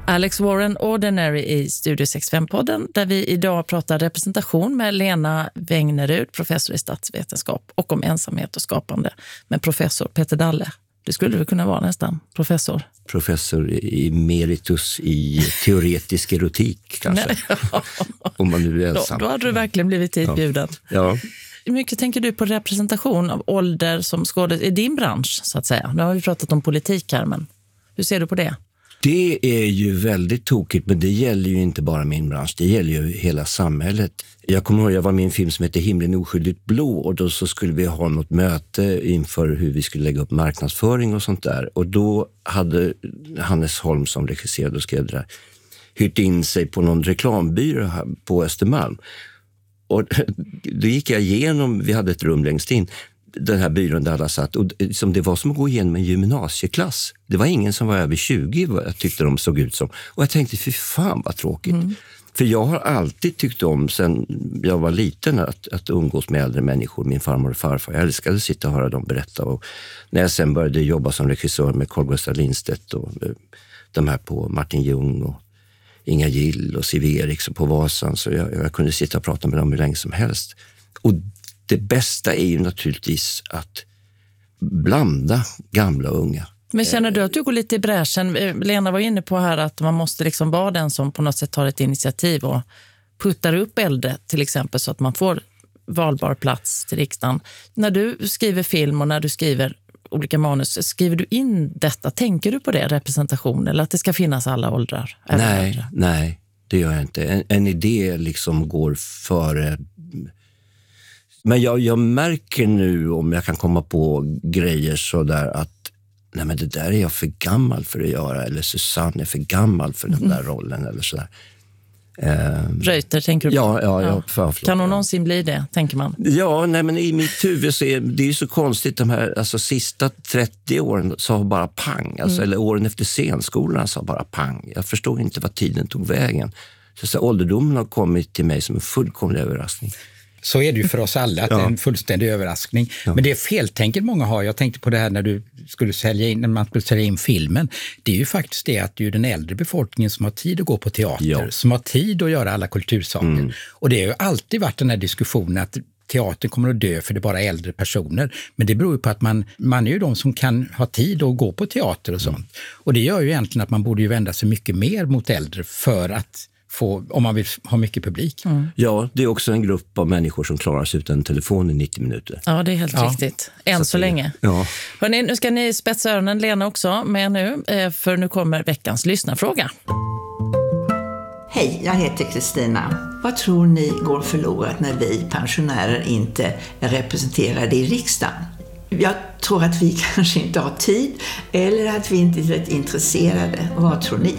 Alex Warren Ordinary i Studio 65-podden där vi idag pratar representation med Lena Wängnerud, professor i statsvetenskap och om ensamhet och skapande med professor Peter Dalle. Det skulle det kunna vara nästan, professor. Professor emeritus i teoretisk erotik kanske. Om man nu är ensam. Då hade du verkligen blivit hitbjuden. Ja. Hur mycket tänker du på representation av ålder som skådespelare i din bransch så att säga? Nu har vi pratat om politik här, men hur ser du på det? Det är ju väldigt tokigt, men det gäller ju inte bara min bransch, det gäller ju hela samhället. Jag kommer ihåg, jag var med i en film som heter Himlen oskyldigt blå och då så skulle vi ha något möte inför hur vi skulle lägga upp marknadsföring och sånt där. Och då hade Hannes Holm som regisserade och skrev det där hyrt in sig på någon reklambyrå här på Östermalm. Och då gick jag igenom, vi hade ett rum längst in, den här byrån där alla satt. Och som det var som att gå igenom en gymnasieklass. Det var ingen som var över 20, vad jag tyckte de såg ut som. Och jag tänkte, fy fan vad tråkigt. För jag har alltid tyckt om, sen jag var liten, att umgås med äldre människor. Min farmor och farfar. Jag älskade att sitta och höra dem berätta. Och när jag sen började jobba som regissör med Carl Gustaf Lindstedt och de här på Martin Ljung och Inga Gill och Siv Eriks på Vasan. Så jag kunde sitta och prata med dem hur länge som helst. Och det bästa är ju naturligtvis att blanda gamla och unga. Men känner du att du går lite i bräschen? Lena var inne på här att man måste liksom vara den som på något sätt tar ett initiativ och puttar upp äldre till exempel så att man får valbar plats till riksdagen. När du skriver film och när du skriver olika manus, skriver du in detta? Tänker du på det, representation, eller att det ska finnas alla åldrar? Nej, det gör jag inte. En idé liksom går före. Men jag märker nu, om jag kan komma på grejer så där, att nej, men det där är jag för gammal för att göra, eller Susanne är för gammal för den där rollen eller sådär. Reuter, tänker du på? Ja. Kan hon någonsin bli det, tänker man? Ja, nej, men i mitt huvud så är det ju så konstigt, de här alltså, sista 30 åren sa bara pang, alltså, eller åren efter scenskolan sa bara pang. Jag förstod inte vad tiden tog vägen. Så ålderdomen har kommit till mig som en fullkomlig överraskning. Så är det ju för oss alla, att det är en fullständig överraskning. Ja. Men det är feltänket många har. Jag tänkte på det här när man skulle sälja in filmen. Det är ju faktiskt det att det är den äldre befolkningen som har tid att gå på teater, som har tid att göra alla kultursaker. Och det har ju alltid varit den här diskussionen att teatern kommer att dö för det är bara äldre personer. Men det beror ju på att man är ju de som kan ha tid att gå på teater och sånt. Och det gör ju egentligen att man borde ju vända sig mycket mer mot äldre för att om man vill ha mycket publik. Ja, det är också en grupp av människor som klarar sig utan telefon i 90 minuter. Ja, det är helt riktigt. Än så länge. Ja. Hörrni, nu ska ni spetsa öronen, Lena också med nu, för nu kommer veckans lyssnarfråga. Hej, jag heter Kristina. Vad tror ni går förlorat när vi pensionärer inte är representerade i riksdagen? Jag tror att vi kanske inte har tid eller att vi inte är intresserade. Vad tror ni?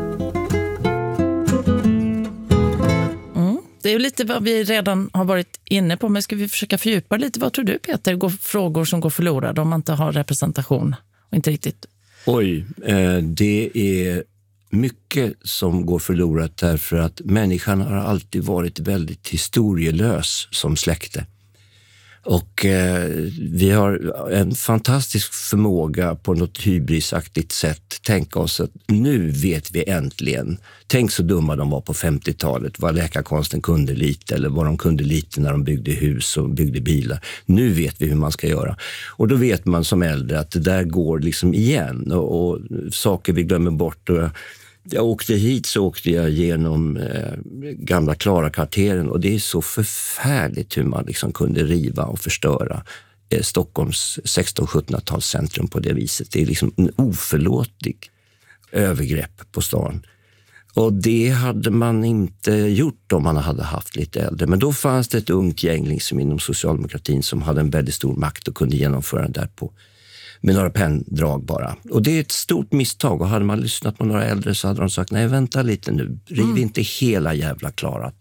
Det är ju lite vad vi redan har varit inne på, men ska vi försöka fördjupa lite? Vad tror du, Peter, går frågor som går förlorade om man inte har representation? Och inte riktigt. Oj, det är mycket som går förlorat därför att människan har alltid varit väldigt historielös som släkte. Och vi har en fantastisk förmåga på något hybrisaktigt sätt tänka oss att nu vet vi äntligen. Tänk så dumma de var på 50-talet, vad läkarkonsten kunde lite eller vad de kunde lite när de byggde hus och byggde bilar. Nu vet vi hur man ska göra. Och då vet man som äldre att det där går liksom igen och saker vi glömmer bort. Och jag åkte hit så åkte jag genom gamla Klara-kvarteren och det är så förfärligt hur man liksom kunde riva och förstöra Stockholms 1600-1700-talscentrum på det viset. Det är liksom en oförlåtlig övergrepp på stan. Och det hade man inte gjort om man hade haft lite äldre. Men då fanns det ett ungt gäng liksom inom socialdemokratin som hade en väldigt stor makt och kunde genomföra det där med några penndrag bara. Och det är ett stort misstag. Och hade man lyssnat på några äldre så hade de sagt, nej vänta lite nu. Riv inte hela jävla Klara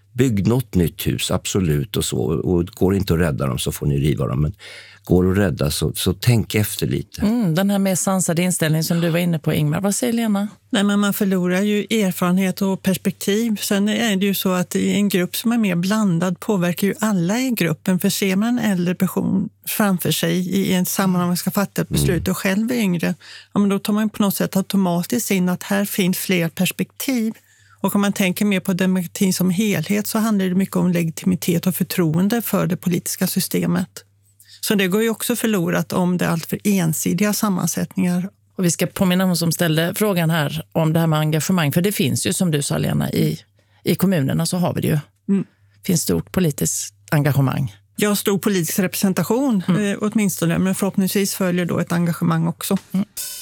Bygg något nytt hus, absolut och så. Och går inte att rädda dem så får ni riva dem. Men går att rädda så tänk efter lite. Den här mer sansade inställning som du var inne på, Ingmar. Vad säger Lena? Nej, men man förlorar ju erfarenhet och perspektiv. Sen är det ju så att i en grupp som är mer blandad påverkar ju alla i gruppen. För ser man en äldre person framför sig i en sammanhang man ska fatta ett beslut och själv är yngre, ja, men då tar man på något sätt automatiskt in att här finns fler perspektiv. Och om man tänker mer på demokratin som helhet så handlar det mycket om legitimitet och förtroende för det politiska systemet. Så det går ju också förlorat om det är alltför ensidiga sammansättningar. Och vi ska påminna om som ställde frågan här om det här med engagemang. För det finns ju, som du sa Lena, i kommunerna så har vi det ju. Finns stort politiskt engagemang. Ja, stor politisk representation åtminstone, men förhoppningsvis följer då ett engagemang också.